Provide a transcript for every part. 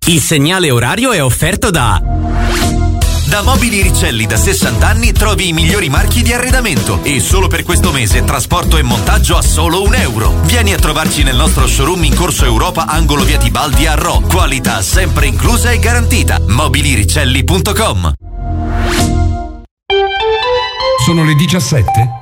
Il segnale orario è offerto da Mobili Riccelli da 60 anni trovi i migliori marchi di arredamento e solo per questo mese trasporto e montaggio a solo €1. Vieni a trovarci nel nostro showroom in Corso Europa, angolo via Tibaldi a Rho. Qualità sempre inclusa e garantita. Mobiliricelli.com. Sono le 17.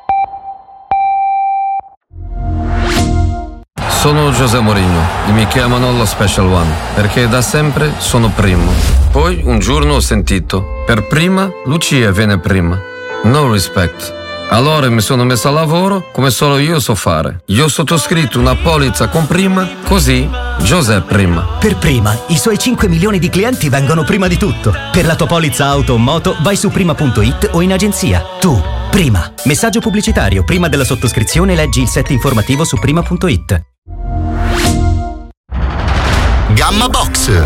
Sono José Mourinho e mi chiamano lo Special One perché da sempre sono primo. Poi un giorno ho sentito: per prima Lucia viene prima. No respect. Allora mi sono messo a lavoro come solo io so fare. Io ho sottoscritto una polizza con prima, così José prima. Per prima, i suoi 5 milioni di clienti vengono prima di tutto. Per la tua polizza auto o moto vai su prima.it o in agenzia. Tu, prima. Messaggio pubblicitario. Prima della sottoscrizione leggi il set informativo su prima.it. Gamma Box.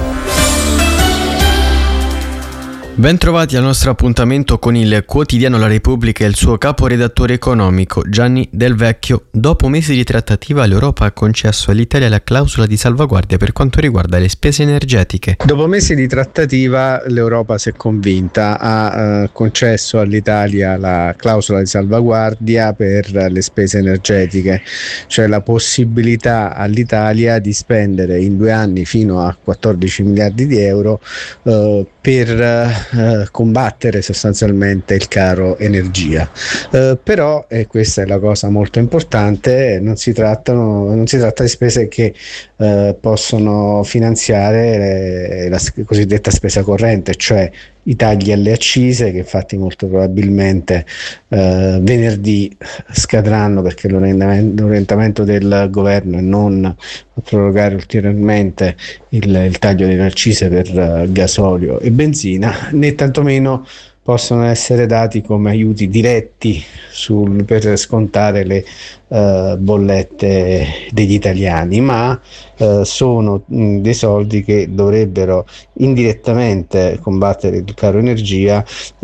Bentrovati al nostro appuntamento con il quotidiano La Repubblica e il suo caporedattore economico Gianni Del Vecchio. Dopo mesi di trattativa, l'Europa ha concesso all'Italia la clausola di salvaguardia per quanto riguarda le spese energetiche. Dopo mesi di trattativa, l'Europa si è convinta, ha concesso all'Italia la clausola di salvaguardia per le spese energetiche, cioè la possibilità all'Italia di spendere in 2 anni fino a 14 miliardi di euro per combattere sostanzialmente il caro energia. Però, e questa è la cosa molto importante, non si tratta di spese che possono finanziare la cosiddetta spesa corrente, cioè i tagli alle accise, che infatti molto probabilmente venerdì scadranno, perché l'orientamento del governo è non prorogare ulteriormente il taglio delle accise per gasolio e benzina, né tantomeno possono essere dati come aiuti diretti per scontare le bollette degli italiani, ma sono dei soldi che dovrebbero indirettamente combattere il caro energia,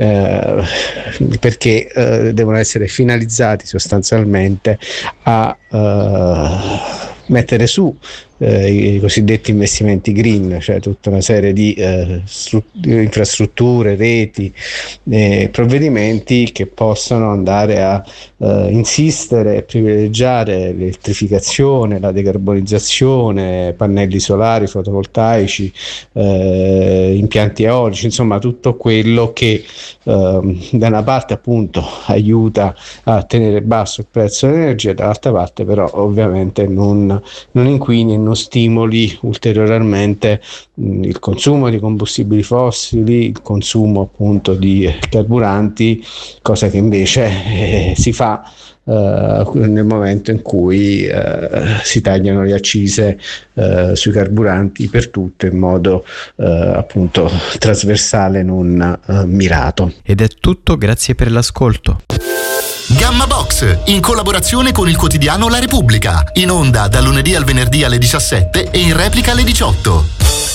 perché devono essere finalizzati sostanzialmente a mettere su i cosiddetti investimenti green, cioè tutta una serie di infrastrutture, reti, provvedimenti che possono andare a insistere e privilegiare l'elettrificazione, la decarbonizzazione, pannelli solari, fotovoltaici, impianti eolici, insomma tutto quello che da una parte appunto aiuta a tenere basso il prezzo dell'energia, dall'altra parte però ovviamente non inquini e non stimoli ulteriormente il consumo di combustibili fossili, il consumo appunto di carburanti, cosa che invece si fa nel momento in cui si tagliano le accise sui carburanti per tutto in modo appunto trasversale, non mirato. Ed è tutto, grazie per l'ascolto. Gamma Box, in collaborazione con il quotidiano La Repubblica, in onda dal lunedì al venerdì alle 17 e in replica alle 18.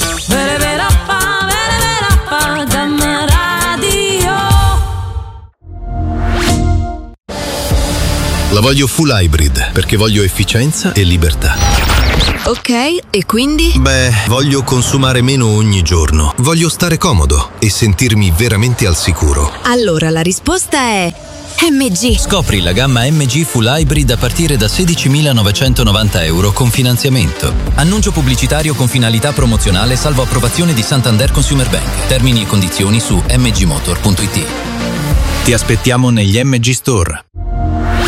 La voglio full hybrid perché voglio efficienza e libertà. Ok, e quindi? Beh, voglio consumare meno ogni giorno. Voglio stare comodo e sentirmi veramente al sicuro. Allora la risposta è MG. Scopri la gamma MG Full Hybrid a partire da €16.990 con finanziamento. Annuncio pubblicitario con finalità promozionale salvo approvazione di Santander Consumer Bank. Termini e condizioni su mgmotor.it. Ti aspettiamo negli MG Store.